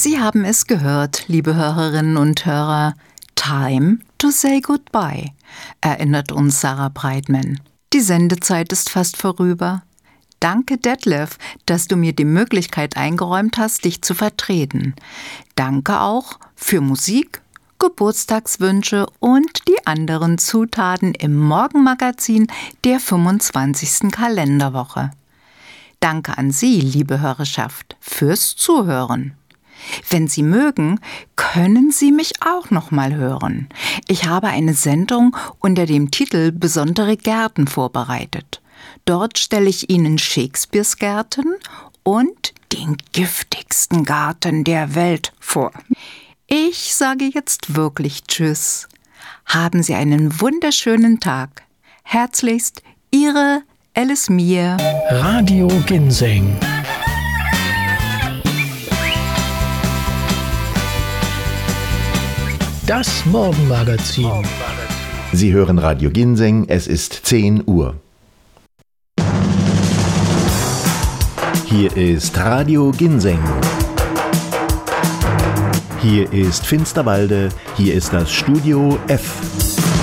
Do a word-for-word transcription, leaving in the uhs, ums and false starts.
Sie haben es gehört, liebe Hörerinnen und Hörer. Time to say goodbye, erinnert uns Sarah Brightman. Die Sendezeit ist fast vorüber. Danke, Detlef, dass du mir die Möglichkeit eingeräumt hast, dich zu vertreten. Danke auch für Musik, Geburtstagswünsche und die anderen Zutaten im Morgenmagazin der fünfundzwanzigsten Kalenderwoche. Danke an Sie, liebe Hörerschaft, fürs Zuhören. Wenn Sie mögen, können Sie mich auch noch mal hören. Ich habe eine Sendung unter dem Titel Besondere Gärten vorbereitet. Dort stelle ich Ihnen Shakespeares Gärten und den giftigsten Garten der Welt vor. Ich sage jetzt wirklich Tschüss. Haben Sie einen wunderschönen Tag. Herzlichst, Ihre Alice Mier. Radio Ginseng. Das Morgenmagazin. Sie hören Radio Ginseng, es ist zehn Uhr. Hier ist Radio Ginseng. Hier ist Finsterwalde, hier ist das Studio F.